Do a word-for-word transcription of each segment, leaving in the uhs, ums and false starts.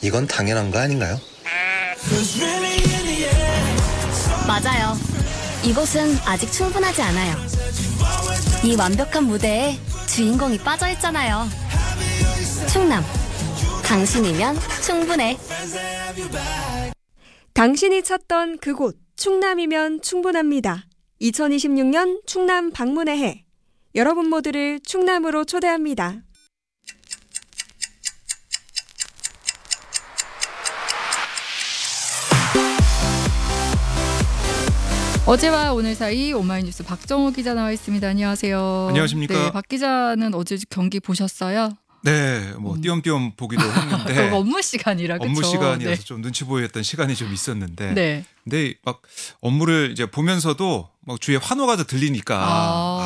이건 당연한 거 아닌가요? 맞아요. 이곳은 아직 충분하지 않아요. 이 완벽한 무대에 주인공이 빠져있잖아요. 충남. 당신이면 충분해. 당신이 찾던 그곳 충남이면 충분합니다. 이천이십육 년 충남 방문의 해. 여러분 모두를 충남으로 초대합니다. 어제와 오늘 사이 오마이뉴스 박정호 기자 나와 있습니다. 안녕하세요. 안녕하십니까. 네, 박 기자는 어제 경기 보셨어요? 네, 뭐 음. 띄엄띄엄 보기도 했는데 업무 시간이라 그렇죠. 업무 시간이라서 네. 좀 눈치 보였던 시간이 좀 있었는데, 네. 근데 막 업무를 이제 보면서도 막 주위에 환호가 더 들리니까 아.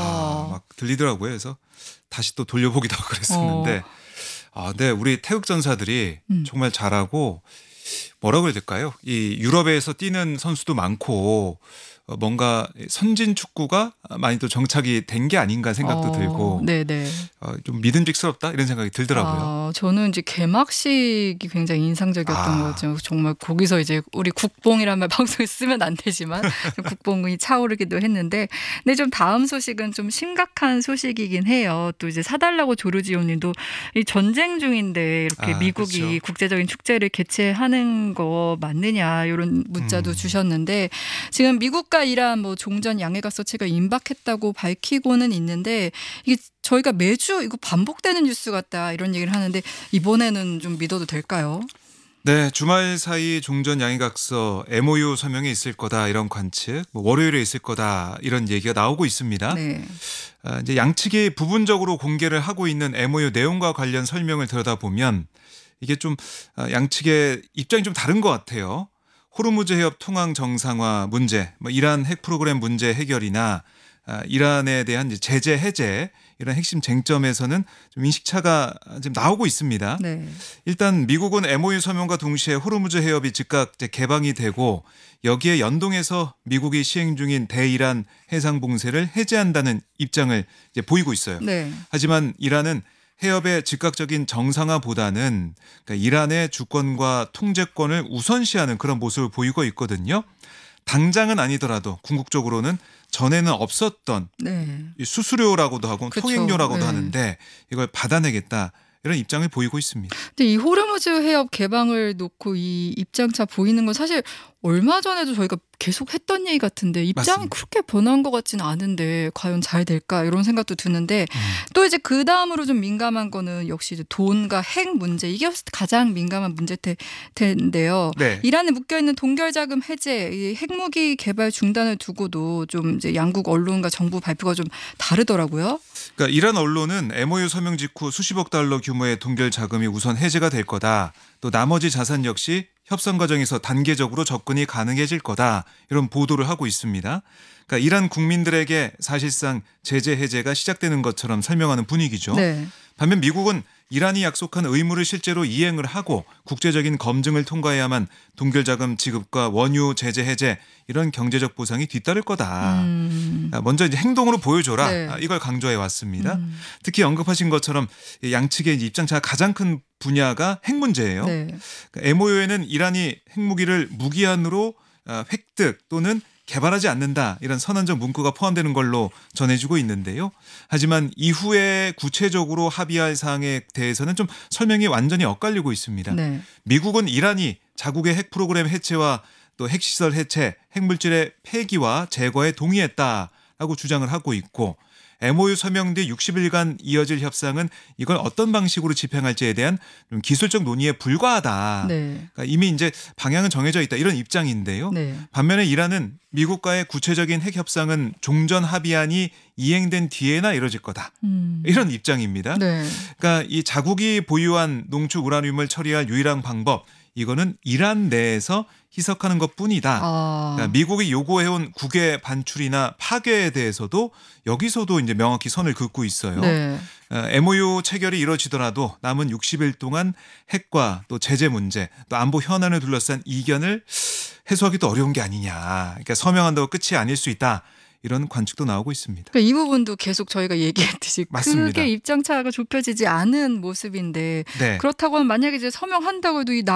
아, 막 들리더라고요. 그래서 다시 또 돌려보기도 하고 그랬었는데, 어. 아, 네, 우리 태극 전사들이 음. 정말 잘하고 뭐라고 해야 될까요? 이 유럽에서 뛰는 선수도 많고. 어, 뭔가 선진 축구가 많이 또 정착이 된 게 아닌가 생각도 어, 들고 네네. 어, 좀 믿음직스럽다 이런 생각이 들더라고요. 아, 저는 이제 개막식이 굉장히 인상적이었던 아. 것 같아요. 정말 거기서 이제 우리 국뽕이란 말 방송에 쓰면 안 되지만 좀 국뽕이 차오르기도 했는데, 근데 좀 다음 소식은 좀 심각한 소식이긴 해요. 또 이제 사달라고 조르지오님도 이 전쟁 중인데 이렇게 아, 미국이 그렇죠. 국제적인 축제를 개최하는 거 맞느냐 이런 문자도 음. 주셨는데, 지금 미국과 이란 뭐 종전 양해각서체가 임박했다고 밝히고는 있는데, 이게 저희가 매주 이거 반복되는 뉴스 같다 이런 얘기를 하는데 이번에는 좀 믿어도 될까요? 네, 주말 사이 종전 양해각서 엠오유 서명에 있을 거다 이런 관측, 뭐 월요일에 있을 거다 이런 얘기가 나오고 있습니다. 네. 아, 이제 양측이 부분적으로 공개를 하고 있는 엠오유 내용과 관련 설명을 들여다보면 이게 좀 아, 양측의 입장이 좀 다른 것 같아요. 호르무즈 해협 통항 정상화 문제, 뭐 이란 핵 프로그램 문제 해결이나 아, 이란에 대한 이제 제재 해제 이런 핵심 쟁점에서는 좀 인식차가 지금 나오고 있습니다. 네. 일단 미국은 엠오유 서명과 동시에 호르무즈 해협이 즉각 이제 개방이 되고 여기에 연동해서 미국이 시행 중인 대이란 해상 봉쇄를 해제한다는 입장을 이제 보이고 있어요. 네. 하지만 이란은 해협의 즉각적인 정상화보다는 그러니까 이란의 주권과 통제권을 우선시하는 그런 모습을 보이고 있거든요. 당장은 아니더라도 궁극적으로는 전에는 없었던 네. 이 수수료라고도 하고 그쵸. 통행료라고도 네. 하는데 이걸 받아내겠다 이런 입장을 보이고 있습니다. 근데 이 호르무즈 해협 개방을 놓고 이 입장차 보이는 건 사실 얼마 전에도 저희가 계속 했던 얘기 같은데 입장이 맞습니다. 그렇게 변한 것 같지는 않은데 과연 잘 될까 이런 생각도 드는데, 음. 또 이제 그 다음으로 좀 민감한 거는 역시 이제 돈과 핵 문제, 이게 가장 민감한 문제 텐데요. 네. 이란에 묶여 있는 동결 자금 해제, 이 핵무기 개발 중단을 두고도 좀 이제 양국 언론과 정부 발표가 좀 다르더라고요. 그러니까 이란 언론은 엠오유 서명 직후 수십억 달러 규모의 동결 자금이 우선 해제가 될 거다. 또 나머지 자산 역시 협상 과정에서 단계적으로 접근이 가능해질 거다. 이런 보도를 하고 있습니다. 그러니까 이란 국민들에게 사실상 제재 해제가 시작되는 것처럼 설명하는 분위기죠. 네. 반면 미국은 이란이 약속한 의무를 실제로 이행을 하고 국제적인 검증을 통과해야만 동결자금 지급과 원유 제재 해제 이런 경제적 보상이 뒤따를 거다. 음. 먼저 이제 행동으로 보여줘라. 네. 이걸 강조해 왔습니다. 음. 특히 언급하신 것처럼 양측의 입장차가 가장 큰 분야가 핵 문제예요. 네. 그러니까 엠오유에는 이란이 핵무기를 무기한으로 획득 또는 개발하지 않는다 이런 선언적 문구가 포함되는 걸로 전해지고 있는데요. 하지만 이후에 구체적으로 합의할 사항에 대해서는 좀 설명이 완전히 엇갈리고 있습니다. 네. 미국은 이란이 자국의 핵 프로그램 해체와 또 핵시설 해체, 핵물질의 폐기와 제거에 동의했다라고 주장을 하고 있고, 엠오유 서명 뒤 육십 일간 이어질 협상은 이걸 어떤 방식으로 집행할지에 대한 좀 기술적 논의에 불과하다. 네. 그러니까 이미 이제 방향은 정해져 있다 이런 입장인데요. 네. 반면에 이란은 미국과의 구체적인 핵 협상은 종전 합의안이 이행된 뒤에나 이뤄질 거다. 음. 이런 입장입니다. 네. 그러니까 이 자국이 보유한 농축 우라늄을 처리할 유일한 방법, 이거는 이란 내에서 희석하는 것뿐이다. 아. 그러니까 미국이 요구해온 국외 반출이나 파괴에 대해서도 여기서도 이제 명확히 선을 긋고 있어요. 네. 엠오유 체결이 이루어지더라도 남은 육십 일 동안 핵과 또 제재 문제, 또 안보 현안을 둘러싼 이견을 해소하기도 어려운 게 아니냐. 그러니까 서명한다고 끝이 아닐 수 있다. 이런 관측도 나오고 있습니다. 그러니까 이 부분도 계속 저희가 얘기했듯이 맞습니다. 크게 입장차가 좁혀지지 않은 모습인데, 네. 그렇다고 하면 만약에 이제 서명한다고 해도 이